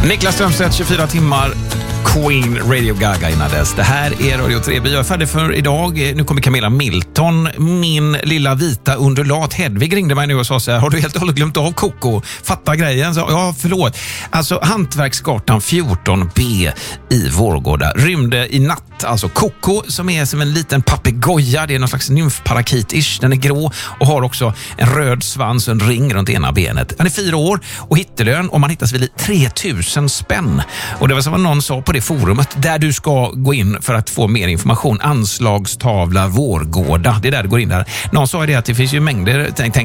Niklas Strömstedt, 24 timmar. Queen, Radio Gaga innan dess. Det här är Radio 3. Jag är färdig för idag. Nu kommer Camilla Milton. Min lilla vita undulat Hedvig ringde mig nu och sa så här: har du helt och hållet glömt av Coco? Fatta grejen. Så, ja, förlåt. Alltså Hantverksgatan 14B i Vårgårda rymde i natt. Alltså Coco som är som en liten papegoja. Det är någon slags nymfparakit-ish. Den är grå och har också en röd svans och en ring runt ena benet. Han är 4 år och hittelön och man hittas vid 3000 spänn. Och det var som någon sa på det forumet där du ska gå in för att få mer information. Anslagstavla Vårgårda. Det är där du går in där. Någon sa det att det finns ju mängder, tänk